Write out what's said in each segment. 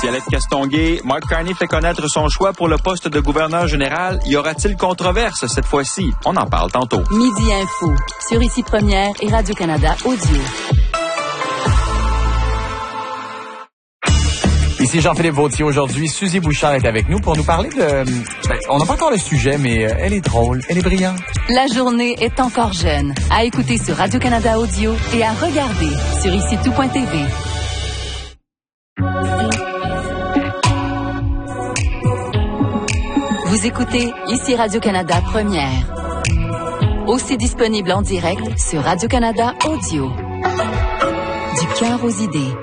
Alex Castonguay, Mark Carney fait connaître son choix pour le poste de gouverneur général. Y aura-t-il controverse cette fois-ci? On en parle tantôt. Midi Info, sur Ici Première et Radio-Canada Audio. Ici Jean-Philippe Vautier. Aujourd'hui, Suzy Bouchard est avec nous pour nous parler de... on n'a pas encore le sujet, mais elle est drôle, elle est brillante. La journée est encore jeune. À écouter sur Radio-Canada Audio et à regarder sur IciTout.tv. Vous écoutez Ici Radio-Canada Première. Aussi disponible en direct sur Radio-Canada Audio. Du cœur aux idées.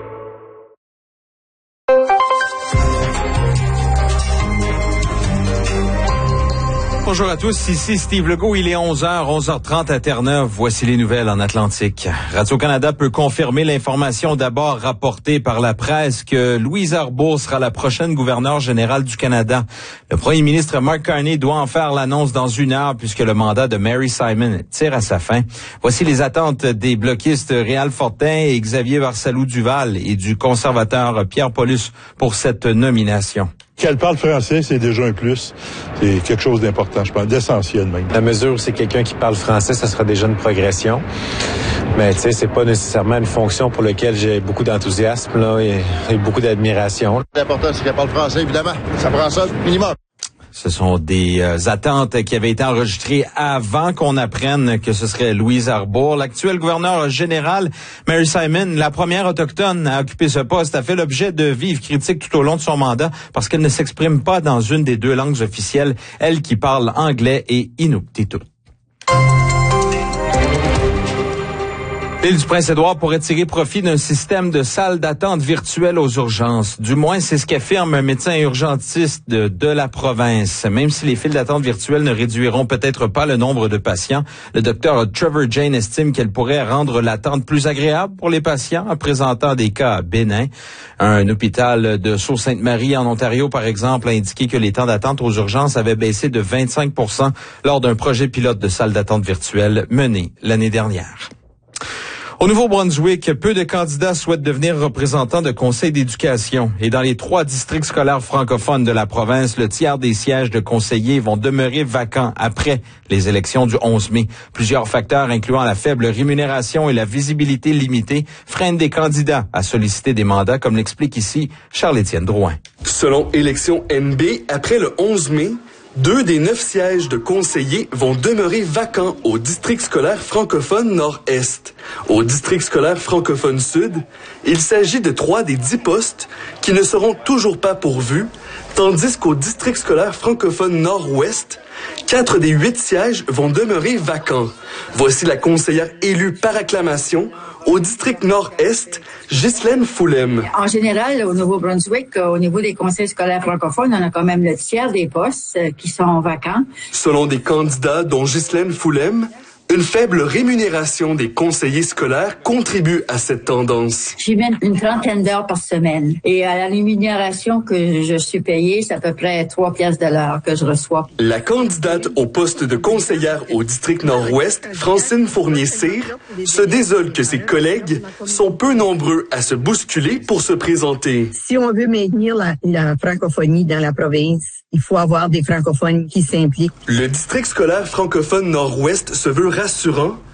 Bonjour à tous, ici Steve Legault, il est 11h30 à Terre-Neuve. Voici les nouvelles en Atlantique. Radio-Canada peut confirmer l'information d'abord rapportée par la presse que Louise Arbour sera la prochaine gouverneure générale du Canada. Le premier ministre Mark Carney doit en faire l'annonce dans 1 heure puisque le mandat de Mary Simon tire à sa fin. Voici les attentes des bloquistes Réal Fortin et Xavier Varsalou-Duval et du conservateur Pierre Paulus pour cette nomination. Qu'elle parle français, c'est déjà un plus. C'est quelque chose d'important, je pense, d'essentiel même. À mesure où c'est quelqu'un qui parle français, ça sera déjà une progression. Mais tu sais, c'est pas nécessairement une fonction pour laquelle j'ai beaucoup d'enthousiasme là et beaucoup d'admiration. L'important, c'est qu'elle parle français, évidemment. Ça prend ça minimum. Ce sont des attentes qui avaient été enregistrées avant qu'on apprenne que ce serait Louise Arbour. L'actuelle gouverneure générale, Mary Simon, la première autochtone à occuper ce poste, a fait l'objet de vives critiques tout au long de son mandat parce qu'elle ne s'exprime pas dans une des 2 langues officielles, elle qui parle anglais et inuktitut. L'île du Prince-Édouard pourrait tirer profit d'un système de salles d'attente virtuelles aux urgences. Du moins, c'est ce qu'affirme un médecin urgentiste de la province. Même si les files d'attente virtuelles ne réduiront peut-être pas le nombre de patients, le docteur Trevor Jane estime qu'elle pourrait rendre l'attente plus agréable pour les patients en présentant des cas bénins. Un hôpital de Sault-Sainte-Marie en Ontario, par exemple, a indiqué que les temps d'attente aux urgences avaient baissé de 25% lors d'un projet pilote de salles d'attente virtuelles mené l'année dernière. Au Nouveau-Brunswick, peu de candidats souhaitent devenir représentants de conseils d'éducation. Et dans les 3 districts scolaires francophones de la province, le tiers des sièges de conseillers vont demeurer vacants après les élections du 11 mai. Plusieurs facteurs, incluant la faible rémunération et la visibilité limitée, freinent des candidats à solliciter des mandats, comme l'explique ici Charles-Étienne Drouin. Selon Élections NB, après le 11 mai, 2 des 9 sièges de conseillers vont demeurer vacants au district scolaire francophone nord-est. Au district scolaire francophone sud, il s'agit de 3 des 10 postes qui ne seront toujours pas pourvus, tandis qu'au district scolaire francophone nord-ouest, 4 des 8 sièges vont demeurer vacants. Voici la conseillère élue par acclamation au district nord-est, Ghislaine Foulem. En général, au Nouveau-Brunswick, au niveau des conseils scolaires francophones, on a quand même le tiers des postes qui sont vacants. Selon des candidats dont Ghislaine Foulem, une faible rémunération des conseillers scolaires contribue à cette tendance. J'y mets une 30aine d'heures par semaine. Et à la rémunération que je suis payée, c'est à peu près 3 piastres de l'heure que je reçois. La candidate au poste de conseillère au district nord-ouest, Francine Fournier-Cyr, se désole que ses collègues sont peu nombreux à se bousculer pour se présenter. Si on veut maintenir la francophonie dans la province, il faut avoir des francophones qui s'impliquent. Le district scolaire francophone nord-ouest se veut rassurant